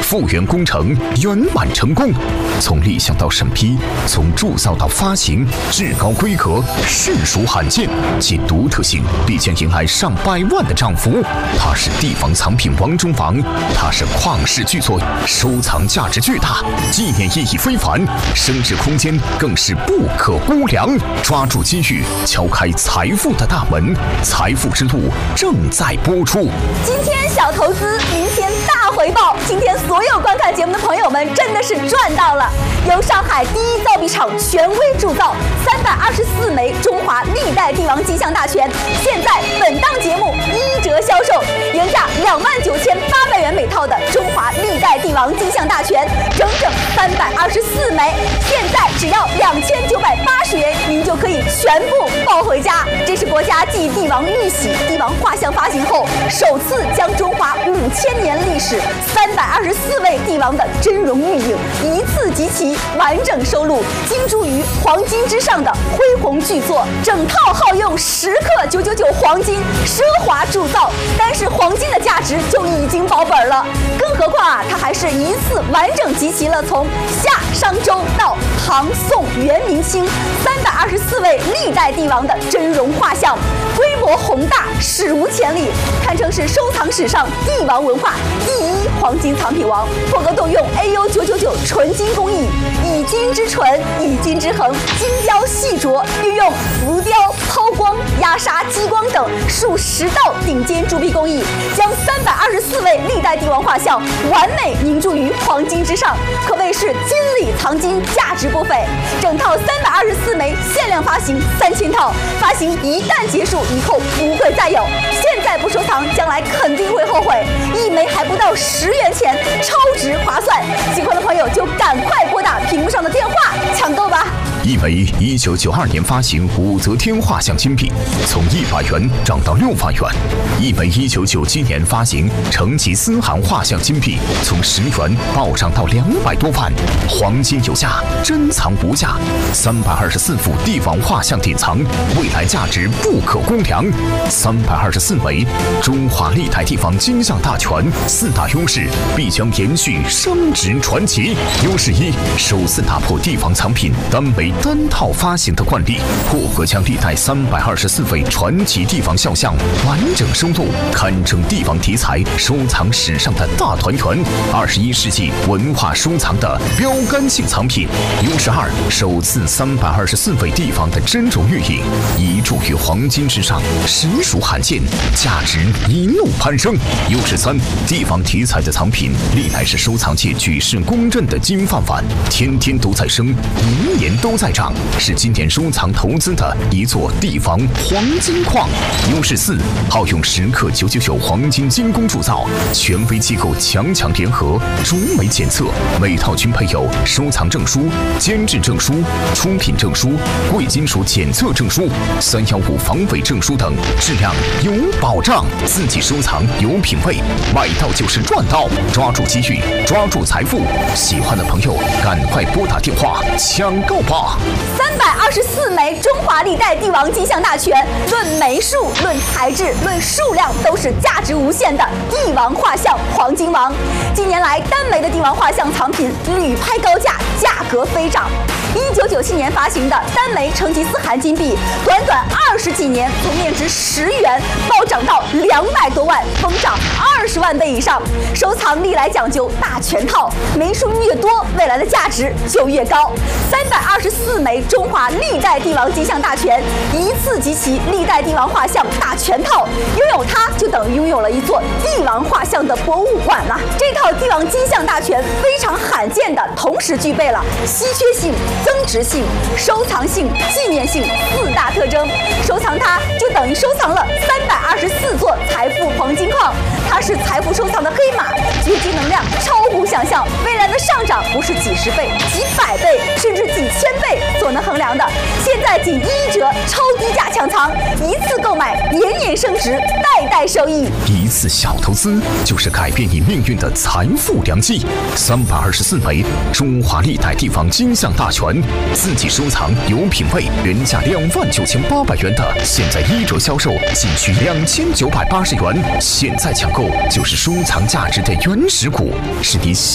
复原工程圆满成功，从立项到审批，从铸造到发行，至高规格，实属罕见，其独特性必将迎来上百万的涨幅。它是地方藏品王中王，它是旷世巨作，收藏价值巨大，纪念意义非凡，升值空间更是不可估量。抓住机遇，敲开财富的大门，财富之路正在播出。 今天小投资，明天大回报。今天所有观看节目的朋友们真的是赚到了！由上海第一造币厂权威铸造324枚中华历代帝王金像大全，现在本档节目1折销售，原价29800元每套的中华历代帝王金像大全，整整324枚，现在只要2980元，您就可以全部抱回家。这是国家继帝王玉玺、帝王画像发行后，首次将中华5000年历史324位帝王的真容玉影一次集齐，完整收录，精铸于黄金之上的恢宏巨作。整套耗用10克999黄金，奢华铸造，单是黄金的价值就已经保本了。更何况它还是一次完整集齐了从夏商周到唐宋元明清324位历代帝王的真容画像，规模宏大，史无前例，堪称是收藏史上帝王文化第一黄金藏品王。破格动用 AU999 纯金工艺，以金之纯，以金之恒，精雕细琢，运用浮雕、抛光、压沙、激光等数10道顶尖铸币工艺，将324位历代帝王画像完美凝铸于黄金之上，可谓是金里藏金，价值不菲。整套324枚限量发行3000套，发行一旦结束，以后不会再有。现在不收藏，将来肯定会后悔。一枚还不到10元钱，超值划算。喜欢的朋友就赶快拨打屏幕上的电话抢购吧。 一枚1992年发行武则天画像金币，从100元涨到600元；一枚1997年发行成吉思汗画像金币，从10元暴涨到200多万。黄金有价，珍藏无价，324幅帝王画像典藏，未来价值不可估量。324枚中华历代帝王金像大全，4大优势必将延续升值传奇。优势1，首次打破帝王藏品单枚单套发行的惯例，破格将历代324位传奇帝王肖像完整收录，堪称帝王题材收藏史上的大团圆，21世纪文化收藏的标杆性藏品。优势2，首次324位帝王的真容玉影遗铸于黄金之上，实属罕见，价值一路攀升。优势3，帝王题材的藏品历来是收藏界举世公认的金饭碗，天天都在升，年年都在涨，是今年收藏投资的一座帝王黄金矿。优势4，耗用10克999黄金精工铸造，权威机构强联合，逐枚检测，每套均配有收藏证书、监制证书、出品证书、贵金属检测证书、315防伪证书等，质量有保障。自己收藏有品位，买到就是赚到，抓住机遇，抓住财富。喜欢的朋友赶快拨打电话抢购吧 ！324枚中华历代帝王金像大全，论枚数、论材质、论数量，都是价值无限的帝王画像黄金王。近年来，单枚的帝王画像藏品屡拍高价，价格飞涨。1997年发行的单枚成吉思汗金币，短20几年从面值10元暴涨到200多万，疯涨20万倍以上。收藏历来讲究大全套，枚数越多，未来的价值就越高。324枚中华历代帝王金像大全，一次集齐历代帝王画像大全套，拥有它就等于拥有了一座帝王画像的博物馆了。这套帝王金像大全非常罕见的，同时具备了稀缺性、增值性、收藏性、纪念性4大特征。收藏它就等于收藏了324座财富黄金矿，它是财富收藏的黑马，掘金能量超乎想象，未来的上涨不是几十倍、几百倍，甚至几千倍所能衡量的。现在仅1折超低价抢藏，一次购买年年升值，代代受益。 一次小投资就是改变你命运的财富良机。324枚中华历代帝王金像大全，自己收藏有品位，原价29800元的，现在1折销售仅需2980元，现在抢购就是收藏价值的原始股，是你